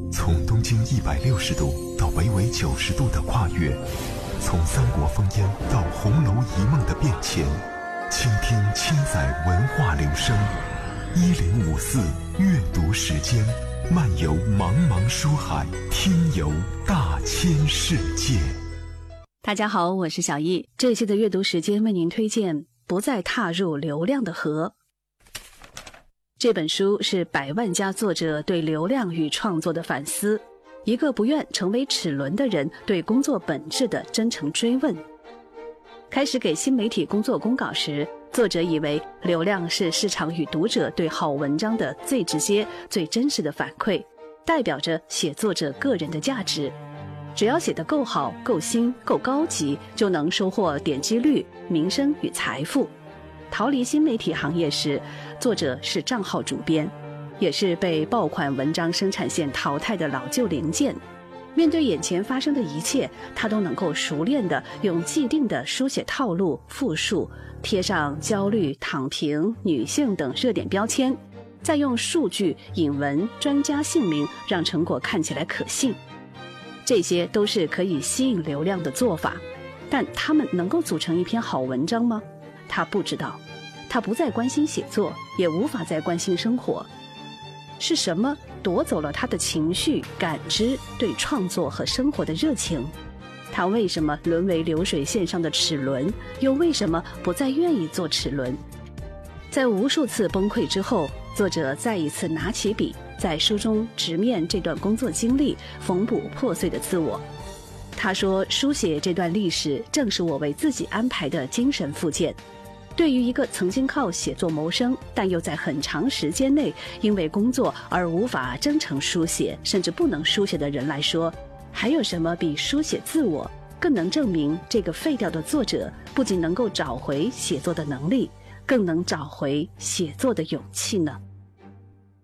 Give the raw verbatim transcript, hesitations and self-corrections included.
从东经一百六十度到北纬九十度的跨越，从三国烽烟到红楼一梦的变迁，倾听千载文化流声。一零五四阅读时间，漫游茫茫书海，听游大千世界。 大家好，我是小易。这一期的阅读时间为您推荐《不再踏入流量的河》。这本书是百万家作者对流量与创作的反思，一个不愿成为齿轮的人对工作本质的真诚追问。开始给新媒体工作公稿时，作者以为流量是市场与读者对好文章的最直接、最真实的反馈，代表着写作者个人的价值。只要写得够好、够新、够高级，就能收获点击率、名声与财富。逃离新媒体行业时，作者是账号主编，也是被爆款文章生产线淘汰的老旧零件。面对眼前发生的一切，他都能够熟练地用既定的书写套路复述，贴上焦虑、躺平、女性等热点标签，再用数据、引文、专家姓名让成果看起来可信。这些都是可以吸引流量的做法，但他们能够组成一篇好文章吗？他不知道，他不再关心写作，也无法再关心生活。是什么夺走了他的情绪、感知、对创作和生活的热情？他为什么沦为流水线上的齿轮？又为什么不再愿意做齿轮？在无数次崩溃之后，作者再一次拿起笔，在书中直面这段工作经历，缝补破碎的自我。他说，书写这段历史正是我为自己安排的精神复健。对于一个曾经靠写作谋生，但又在很长时间内因为工作而无法真诚书写，甚至不能书写的人来说，还有什么比书写自我更能证明这个废掉的作者不仅能够找回写作的能力，更能找回写作的勇气呢？